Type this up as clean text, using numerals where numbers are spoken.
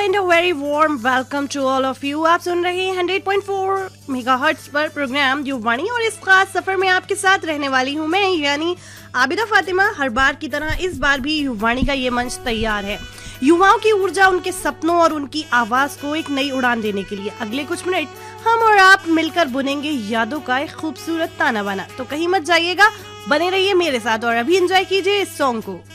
And a very warm welcome to all of you. आप सुन रहे हैं 100.4 मेगाहर्ट्ज पर प्रोग्राम युवाणी और इस खास सफर में आपके साथ रहने वाली हूं मैं यानी आबिदा फातिमा। हर बार की तरह इस बार भी युवाणी का ये मंच तैयार है युवाओं की ऊर्जा, उनके सपनों और उनकी आवाज को एक नई उड़ान देने के लिए। अगले कुछ मिनट हम और आप मिलकर बुनेंगे यादों का एक खूबसूरत ताना बाना। तो कहीं मत जाइएगा, बने रहिए मेरे साथ और अभी एंजॉय कीजिए इस सॉन्ग को।